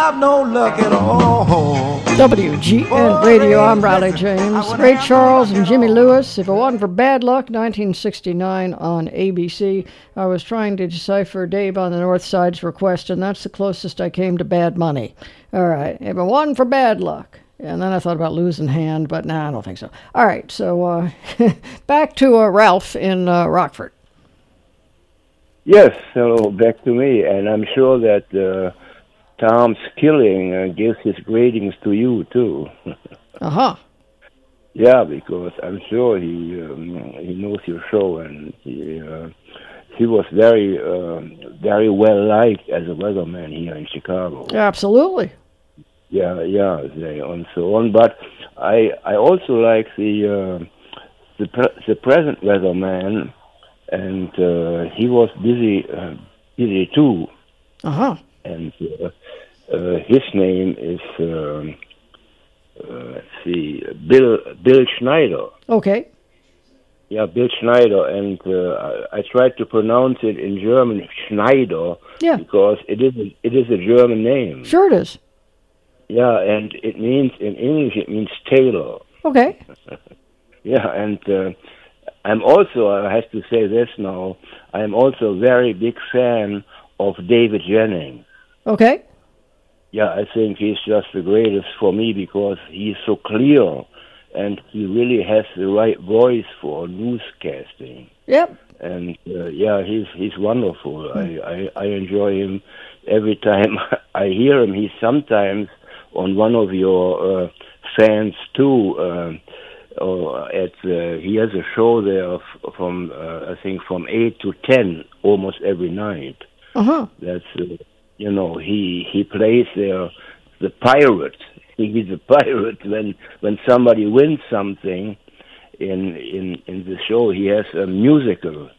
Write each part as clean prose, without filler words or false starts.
have no luck at all. WGN Radio, I'm Riley James. Ray Charles and Jimmy Lewis. If it wasn't for Bad Luck, 1969 on ABC. I was trying to decipher Dave on the North Side's request, and that's the closest I came to Bad Money. All right, if it wasn't for Bad Luck. And then I thought about Losing Hand, but nah, I don't think so. All right, so back to Ralph in Rockford. Yes, so back to me, and I'm sure that Tom Skilling gives his greetings to you too. Uh-huh. Yeah, because I'm sure he knows your show, and he was very well liked as a weatherman here in Chicago. Absolutely. Yeah, and so on. But I also like the present weatherman, and he was busy too. Uh-huh. And his name is let's see, Bill Schneider. Okay. Yeah, Bill Schneider, and I tried to pronounce it in German, Schneider, because it is a German name. Sure it is. Yeah, and it means, in English, it means tailor. Okay. Yeah, and I'm also, I have to say this now, I'm also a very big fan of David Jennings. Okay. Yeah, I think he's just the greatest for me because he's so clear and he really has the right voice for newscasting. Yep. And he's wonderful. I enjoy him every time I hear him. He's sometimes on one of your fans too. He has a show there from I think from 8 to 10 almost every night. Uh-huh. That's he plays there the pirate. He's a pirate when somebody wins something in the show. He has a musical.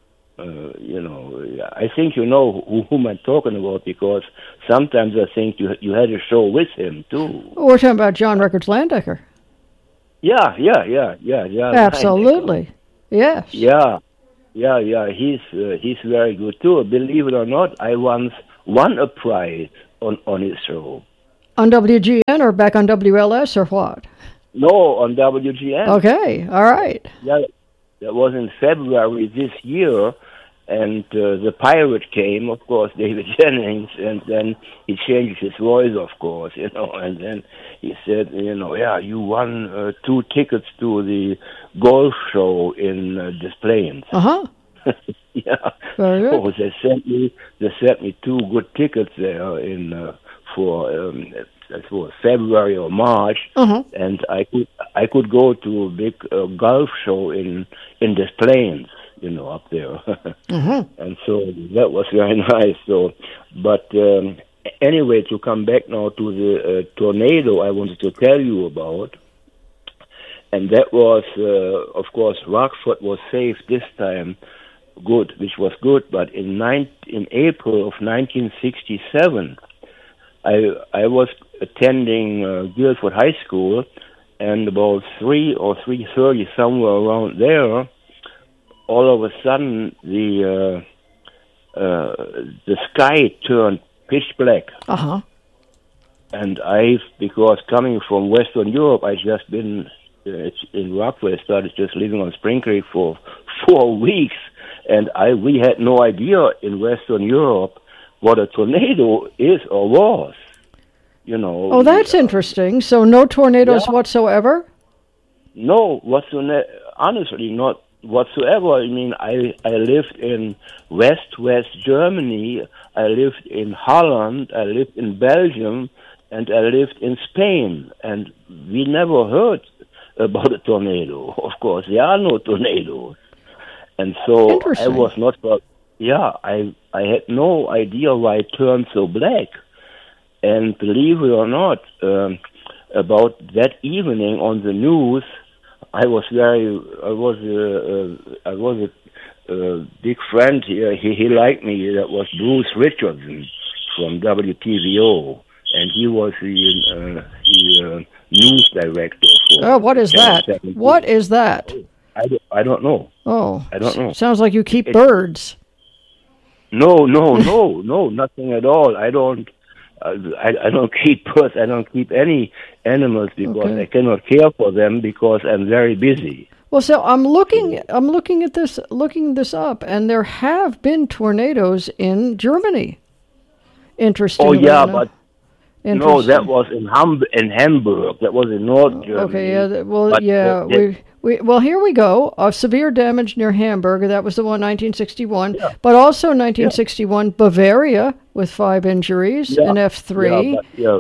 I think you know whom I'm talking about because sometimes I think you had a show with him too. We're talking about John Records Landecker. Yeah. Absolutely. Yes. Yeah. He's very good too. Believe it or not, I once won a prize on his show. On WGN or back on WLS or what? No, on WGN. Okay, all right. Yeah, that was in February this year, and the pirate came, of course, David Jennings, and then he changed his voice, of course, and then he said, you won 2 tickets to the golf show in Des Plaines. Uh-huh. Yeah. Very good. Oh, they sent me 2 good tickets there for February or March, uh-huh. and I could go to a big golf show in Des Plaines, up there, uh-huh. and so that was very nice. So, but anyway, to come back now to the tornado I wanted to tell you about, and that was, of course, Rockford was saved this time. Good, which was good, but in April of 1967, I was attending Guilford High School, and about 3 or 3:30, somewhere around there, all of a sudden the sky turned pitch black. Uh-huh. And because coming from Western Europe, I just been in Rockford. I started just living on Spring Creek for 4 weeks. And we had no idea in Western Europe what a tornado is or was. Oh, that's interesting. So no tornadoes whatsoever? No, honestly, not whatsoever. I mean, I lived in West Germany. I lived in Holland. I lived in Belgium. And I lived in Spain. And we never heard about a tornado. Of course, there are no tornadoes. And so I was not, I had no idea why it turned so black. And believe it or not, about that evening on the news, I was a big friend here. He liked me. That was Bruce Richardson from WTVO, and he was the news director. What is that? What is that? I don't know. Oh, I don't know. Sounds like you keep birds. No, nothing at all. I I don't keep birds. I don't keep any animals because Okay. I cannot care for them because I'm very busy. Well, so I'm looking at looking this up, and there have been tornadoes in Germany. Interestingly Oh yeah, enough. but no, Interesting. that was in Hamburg. That was in North Germany. Okay, yeah. Well, But yeah. Well, here we go. Severe damage near Hamburg. That was the one, 1961. Yeah. But also 1961, Bavaria with 5 injuries, Yeah. an F3.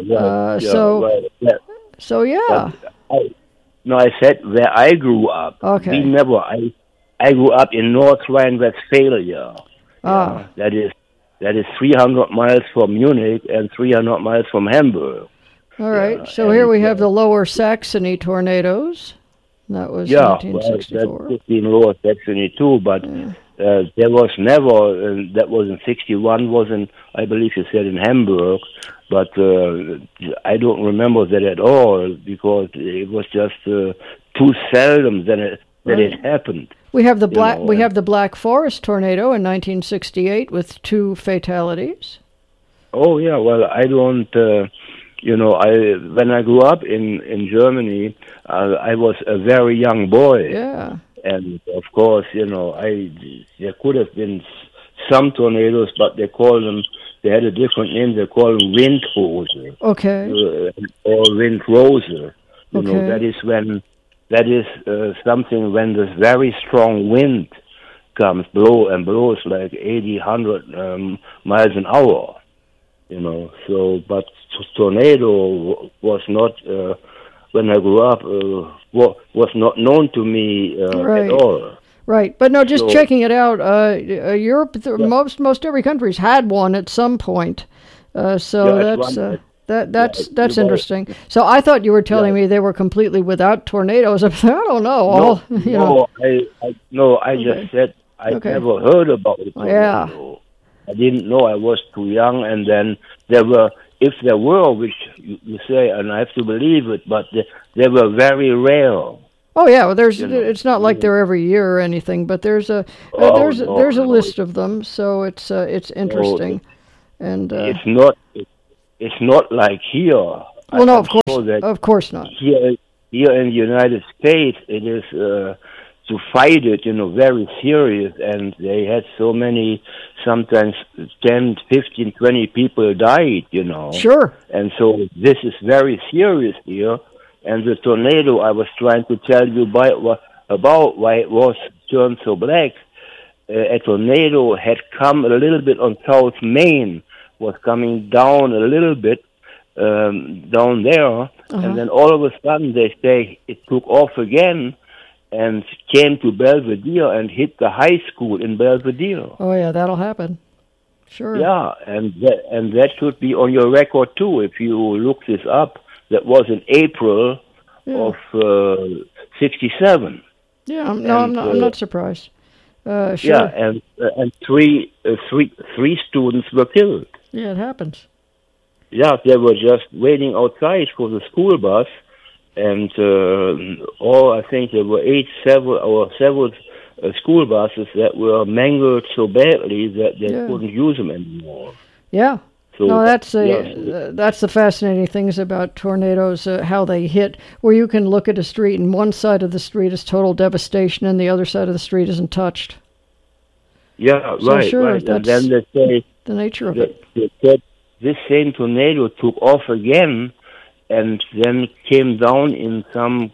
So yeah. No, I said where I grew up. Okay. I grew up in North Rhine-Westphalia. Ah. Yeah, that is 300 miles from Munich and 300 miles from Hamburg. All right. Yeah, So here we and, have the Lower Saxony tornadoes. That was Yeah, 1964. well, that's in Lower Saxony too, but there was never, that was in 61, I believe you said in Hamburg, but I don't remember that at all because it was just too seldom that it happened. We have the know, have the Black Forest tornado in 1968 with 2 fatalities. Oh yeah, well I don't. When I grew up in Germany, I was a very young boy. Yeah. And of course, there could have been some tornadoes, but they had a different name. They call them Windhose Okay. or Windrose. Okay. That is something when this very strong wind blows like 80, 100 miles an hour. But tornado was not, when I grew up, was not known to me Right. at all. Right, but no, just So- checking it out. Europe, most every country's had one at some point. So Yeah, that's interesting. So I thought you were telling me they were completely without tornadoes. I don't know. I just said I Okay. never heard about it. Yeah. I didn't know. I was too young, and then if there were, which you say, and I have to believe it, but they were very rare. Oh yeah, well, it's not like they're every year or anything, but there's a list of them, so it's interesting, and It's not like here. well, no, I'm sure that of course not. here in the United States, it is to fight it, very serious, and they had so many, sometimes 10, 15, 20 people died, Sure. And so this is very serious here. And the tornado I was trying to tell you about why it was turned so black, a tornado had come a little bit on South Main, was coming down a little bit down there, and then all of a sudden they say it took off again and came to Belvedere and hit the high school in Belvedere. Oh yeah, that'll happen. Sure. Yeah, and that should be on your record too. If you look this up, that was in April of '67. Yeah, I'm not surprised. Sure. Yeah, and three students were killed. Yeah, it happens. Yeah, they were just waiting outside for the school bus, and I think there were several school buses that were mangled so badly that they couldn't use them anymore. Yeah. So, no, that's the fascinating things about tornadoes, how they hit, where you can look at a street and one side of the street is total devastation and the other side of the street isn't touched. Yeah, So right, sure, right. And that's then they say the nature of it. that this same tornado took off again, and then came down in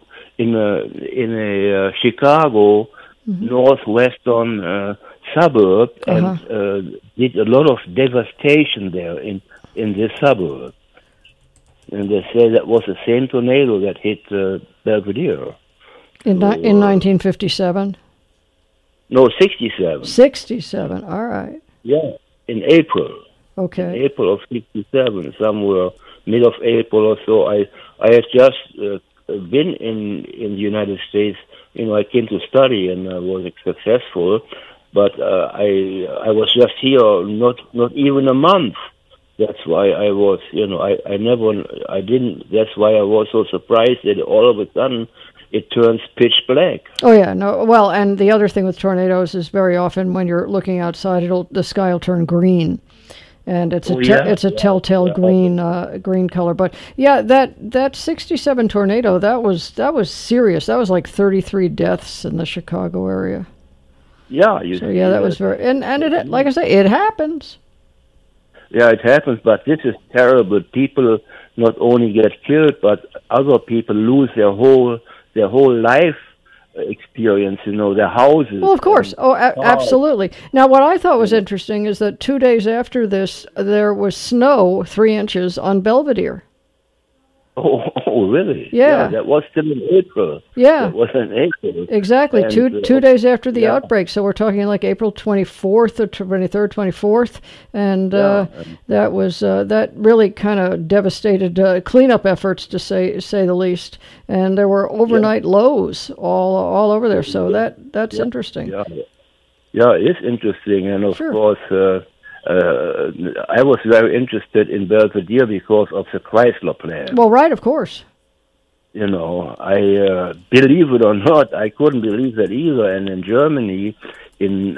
a Chicago northwestern suburb, and did a lot of devastation there in this suburb. And they say that was the same tornado that hit Belvedere. In 1957? No, 67. 67, all right. Yeah, in April. Okay. In April of 67, somewhere mid of April or so. I had just been in the United States. I came to study and I was successful, but I was just here not even a month. That's why I was, that's why I was so surprised that all of a sudden it turns pitch black. Oh yeah, no. Well, and the other thing with tornadoes is very often when you're looking outside, the sky will turn green, and it's Oh, a telltale green color. But yeah, that 67 tornado, that was serious. That was like 33 deaths in the Chicago area. Yeah, So yeah, that was very, and it, like I say, it happens. Yeah, it happens, but this is terrible. People not only get killed, but other people lose their whole life experience. Their houses. Well, of course. Absolutely. Now, what I thought was interesting is that 2 days after this, there was snow 3 inches on Belvedere. Oh, really? Yeah. That was still in April. Yeah. That was in April. Exactly. And, Two days after the yeah. outbreak. So we're talking like April 24th or 23rd, 24th. And that was that really kind of devastated cleanup efforts, to say the least. And there were overnight lows all over there. So that's interesting. Yeah, it's interesting. And of course, I was very interested in Belvedere because of the Chrysler plant. Well, right, of course. I believe it or not, I couldn't believe that either. And in Germany, in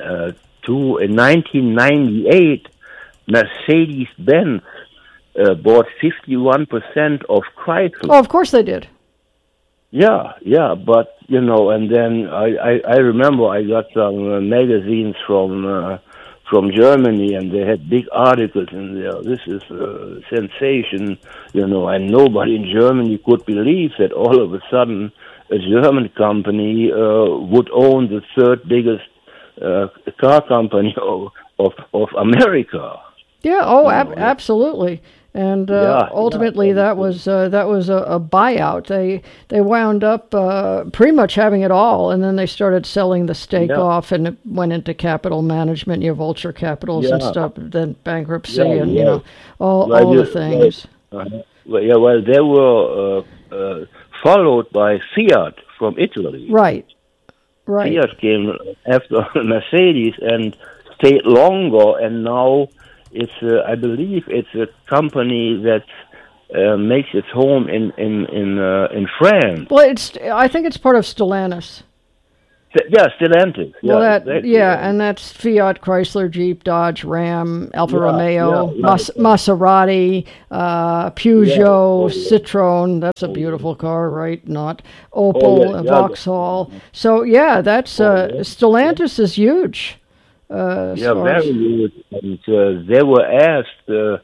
1998, Mercedes-Benz bought 51% of Chrysler. Oh, of course they did. Yeah, but and then I remember I got some magazines from Germany, and they had big articles in there. This is a sensation, and nobody in Germany could believe that all of a sudden a German company would own the third biggest car company of America. Yeah, absolutely. And ultimately, that was a buyout. They wound up pretty much having it all, and then they started selling the stake off, and it went into capital management, vulture capitals and stuff. Then bankruptcy, and all the things. Well, they were followed by Fiat from Italy. Right. Fiat came after Mercedes and stayed longer, and now. I believe it's a company that makes its home in France. Well, I think it's part of Stellantis. Stellantis. Well, and that's Fiat, Chrysler, Jeep, Dodge, Ram, Alfa Romeo, Maserati, Peugeot, Citroen. That's a beautiful car, right? Not Opel, Vauxhall. So that's Stellantis is huge. Very good. And they were asked to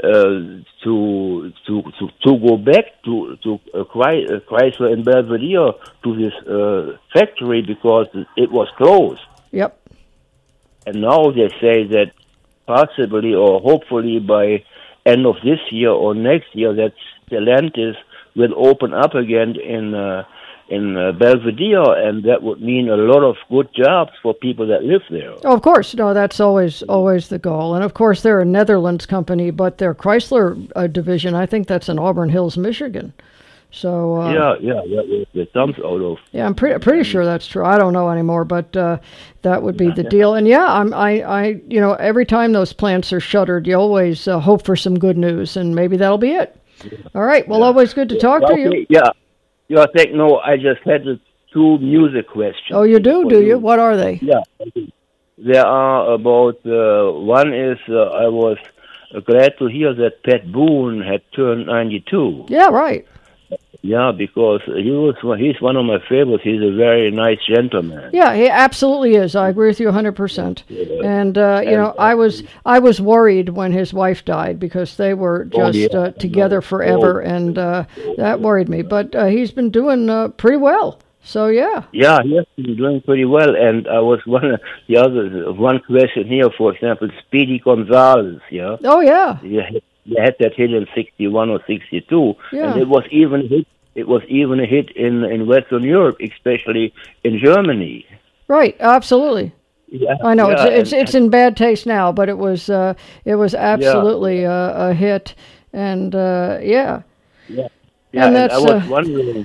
go back to Chrysler and Belvedere to this factory because it was closed. Yep. And now they say that possibly or hopefully by end of this year or next year that Stellantis will open up again in Belvedere, and that would mean a lot of good jobs for people that live there. Oh, of course. No, that's always the goal. And of course, they're a Netherlands company, but their Chrysler division, I think that's in Auburn Hills, Michigan. So that comes out of. Yeah, I'm pretty sure that's true. I don't know anymore, but that would be the deal. And I every time those plants are shuttered, you always hope for some good news, and maybe that'll be it. All right. Well, always good to talk to you. Yeah. I think I just had 2 music questions. Oh, you do you? What are they? Yeah. There are about, one is, I was glad to hear that Pat Boone had turned 92. Yeah, right. Yeah, because he's one of my favorites. He's a very nice gentleman. Yeah, he absolutely is. I agree with you 100%. And I was worried when his wife died because they were just together forever, and that worried me. But he's been doing pretty well. So yeah. Yeah, he has been doing pretty well. And I was one question here, for example, Speedy Gonzalez. Yeah. Oh yeah. They had that hit in 61 or 62, and it was even a hit in Western Europe, especially in Germany. Right, absolutely. Yeah, I know it's in bad taste now, but it was absolutely a hit, and And that's, I was wondering.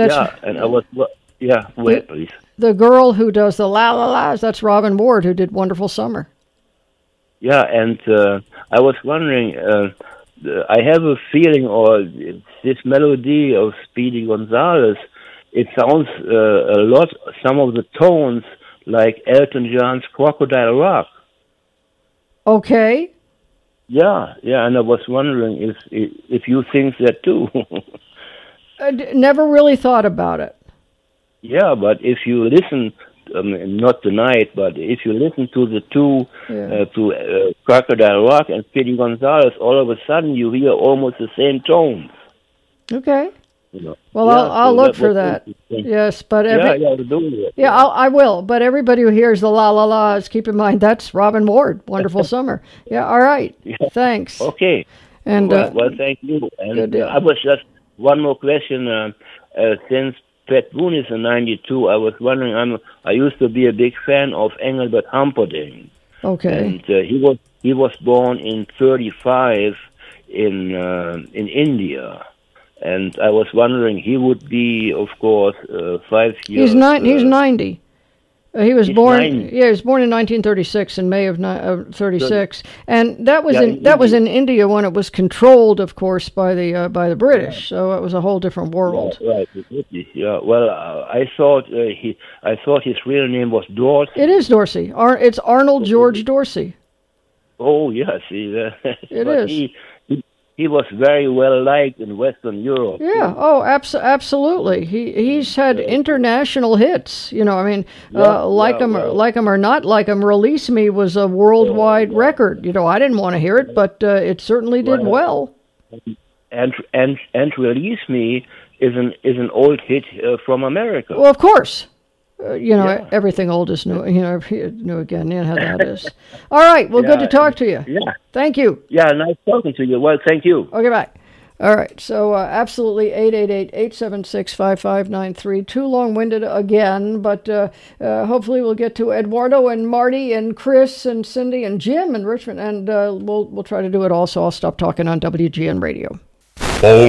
Wait, please. The girl who does the la la la's, that's Robin Ward, who did Wonderful Summer. Yeah, and I was wondering, I have a feeling, or this melody of Speedy Gonzalez, it sounds a lot, some of the tones, like Elton John's Crocodile Rock. Okay. Yeah, and I was wondering if you think that too. I never really thought about it. Yeah, but if you listen, not tonight, but if you listen to the two, to Crocodile Rock and Speedy Gonzales, all of a sudden you hear almost the same tones. Okay. You know. Well, Yeah, I'll so look that for was that. interesting. Yes, but do it. I will. But everybody who hears the la la la's, keep in mind that's Robin Ward. Wonderful Summer. Yeah. All right. Yeah. Thanks. Okay. And well, thank you. good And deal. I was just one more question. Since Pat Boone is in '92, I was wondering. I used to be a big fan of Engelbert Humperdinck. Okay. And he was born in '35 in India, and I was wondering he would be, of course, 5 years. He's 90. He was he's born. 90. Yeah, he was born in 1936 in May of 36, and that was Yeah, in India when it was controlled, of course, by the British. So it was a whole different world. Right. Yeah. Well, I thought his real name was Dorsey. It is Dorsey. It's Arnold George Dorsey. Oh yes, It but is. He was very well liked in Western Europe. Yeah. Oh, absolutely. He's had international hits. You know, I mean, like him or not like him, "Release Me" was a worldwide record. You know, I didn't want to hear it, but it certainly did well. And "Release Me" is an old hit from America. Well, of course. Everything old is new. New again. You know how that is. All right. Well, good to talk to you. Yeah. Thank you. Yeah, nice talking to you. Well, thank you. Okay, bye. All right. So, absolutely, 888-876-5593. Too long-winded again, but hopefully we'll get to Eduardo and Marty and Chris and Cindy and Jim and Richmond, and we'll try to do it all. So I'll stop talking on WGN Radio. All